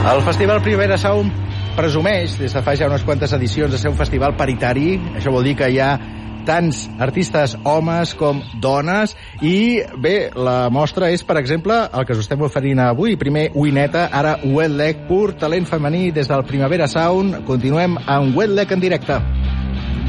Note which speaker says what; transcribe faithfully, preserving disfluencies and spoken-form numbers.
Speaker 1: El Festival Primavera Sound presumeix, des de fa ja unes quantes edicions, de ser un festival paritari. Això vol dir que hi ha tants artistes homes com dones, i bé, la mostra és, per exemple, el que us estem oferint avui. Primer Uineta, ara Wet Leg, pur talent femení des del Primavera Sound. Continuem amb Wet Leg en directe.